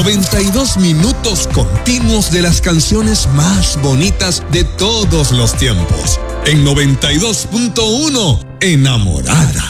92 minutos continuos de las canciones más bonitas de todos los tiempos. En 92.1, Enamorada.